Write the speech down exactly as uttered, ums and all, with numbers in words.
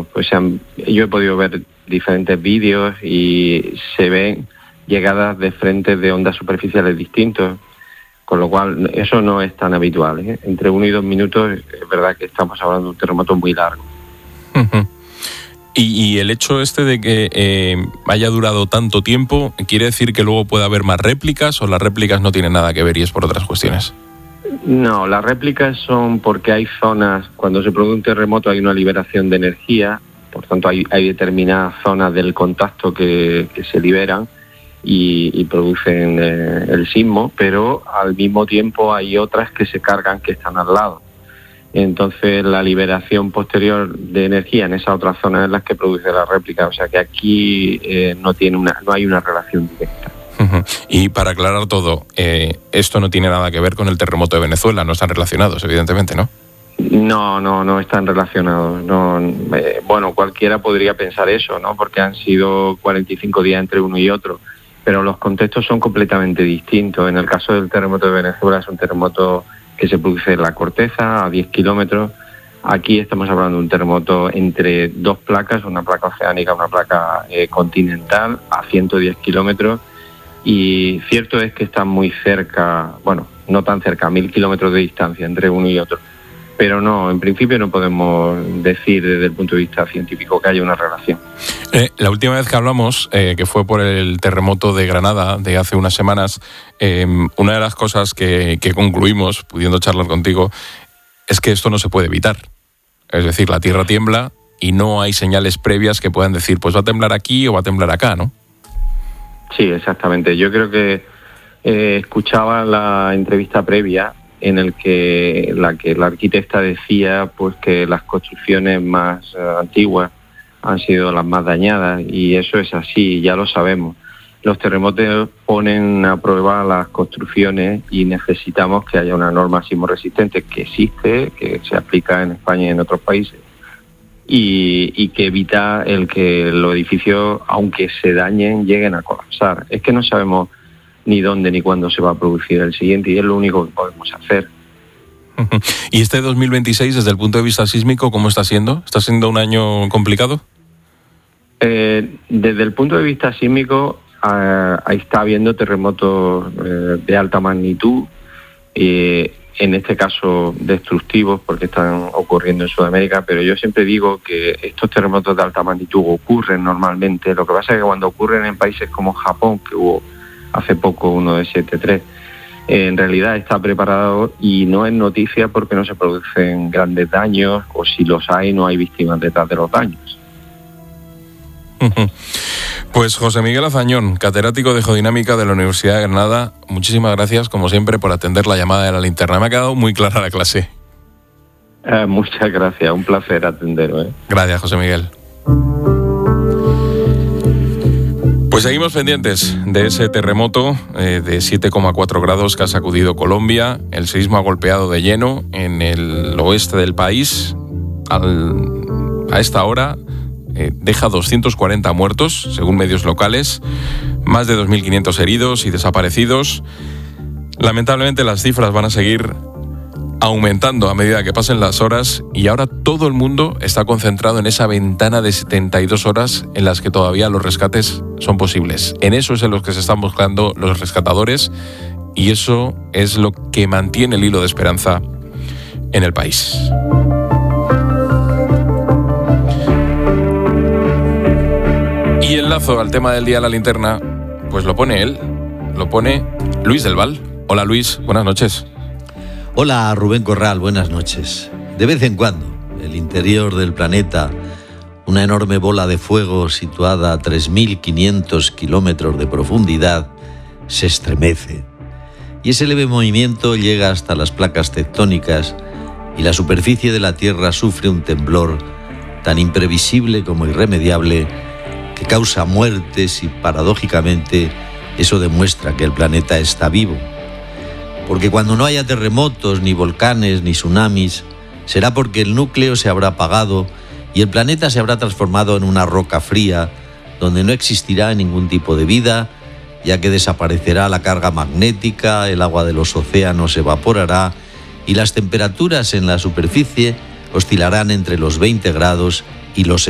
pues se han, yo he podido ver diferentes vídeos y se ven llegadas de frentes de ondas superficiales distintos, con lo cual eso no es tan habitual, ¿eh? Entre uno y dos minutos es verdad que estamos hablando de un terremoto muy largo. Uh-huh. Y, y el hecho este de que eh, haya durado tanto tiempo, ¿quiere decir que luego puede haber más réplicas o las réplicas no tienen nada que ver y es por otras cuestiones? No, las réplicas son porque hay zonas, cuando se produce un terremoto hay una liberación de energía, por tanto hay, hay determinadas zonas del contacto que, que se liberan y, y producen eh, el sismo, pero al mismo tiempo hay otras que se cargan que están al lado. Entonces la liberación posterior de energía en esa otra zona es la que produce la réplica, o sea que aquí eh, no tiene una, no hay una relación directa. Uh-huh. Y para aclarar todo, eh, esto no tiene nada que ver con el terremoto de Venezuela, no están relacionados, evidentemente, ¿no? No, no, no están relacionados. No, eh, bueno, cualquiera podría pensar eso, ¿no? Porque han sido cuarenta y cinco días entre uno y otro, pero los contextos son completamente distintos. En el caso del terremoto de Venezuela es un terremoto que se produce en la corteza a diez kilómetros. Aquí estamos hablando de un terremoto entre dos placas, una placa oceánica, una placa eh, continental a ciento diez kilómetros. Y cierto es que están muy cerca, bueno, no tan cerca, a mil kilómetros de distancia entre uno y otro. Pero no, en principio no podemos decir desde el punto de vista científico que haya una relación. Eh, la última vez que hablamos, eh, que fue por el terremoto de Granada de hace unas semanas, eh, una de las cosas que, que concluimos, pudiendo charlar contigo, es que esto no se puede evitar. Es decir, la tierra tiembla y no hay señales previas que puedan decir, pues va a temblar aquí o va a temblar acá, ¿no? Sí, exactamente. Yo creo que eh, escuchaba la entrevista previa en el que la que la arquitecta decía pues que las construcciones más uh, antiguas han sido las más dañadas, y eso es así, ya lo sabemos. Los terremotos ponen a prueba las construcciones y necesitamos que haya una norma sismoresistente que existe, que se aplica en España y en otros países, y, y que evita el que los edificios, aunque se dañen, lleguen a colapsar. Es que no sabemos ni dónde ni cuándo se va a producir el siguiente, y es lo único que podemos hacer. ¿Y este dos mil veintiséis, desde el punto de vista sísmico, cómo está siendo? ¿Está siendo un año complicado? Eh, desde el punto de vista sísmico, eh, ahí está habiendo terremotos eh, de alta magnitud, eh, en este caso destructivos, porque están ocurriendo en Sudamérica, pero yo siempre digo que estos terremotos de alta magnitud ocurren normalmente. Lo que pasa es que cuando ocurren en países como Japón, que hubo hace poco uno de siete tres, eh, en realidad está preparado y no es noticia porque no se producen grandes daños, o si los hay no hay víctimas detrás de los daños. Pues José Miguel Azañón, catedrático de Geodinámica de la Universidad de Granada, muchísimas gracias como siempre por atender la llamada de la linterna. Me ha quedado muy clara la clase. Eh, muchas gracias, un placer atenderos. ¿eh? Gracias, José Miguel. Pues seguimos pendientes de ese terremoto eh, de siete coma cuatro grados que ha sacudido Colombia. El seísmo ha golpeado de lleno en el oeste del país. Al, a esta hora eh, deja doscientos cuarenta muertos, según medios locales, más de dos mil quinientos heridos y desaparecidos. Lamentablemente las cifras van a seguir aumentando a medida que pasen las horas, y ahora todo el mundo está concentrado en esa ventana de setenta y dos horas en las que todavía los rescates son posibles. En eso es en los que se están buscando los rescatadores, y eso es lo que mantiene el hilo de esperanza en el país. Y el lazo al tema del día de la linterna, pues lo pone él, lo pone Luis del Val. Hola Luis, buenas noches. Hola Rubén Corral, buenas noches. De vez en cuando, el interior del planeta, una enorme bola de fuego situada a tres mil quinientos kilómetros de profundidad, se estremece. Y ese leve movimiento llega hasta las placas tectónicas y la superficie de la Tierra sufre un temblor tan imprevisible como irremediable que causa muertes, y paradójicamente eso demuestra que el planeta está vivo. Porque cuando no haya terremotos, ni volcanes, ni tsunamis, será porque el núcleo se habrá apagado y el planeta se habrá transformado en una roca fría, donde no existirá ningún tipo de vida, ya que desaparecerá la carga magnética, el agua de los océanos se evaporará y las temperaturas en la superficie oscilarán entre los veinte grados y los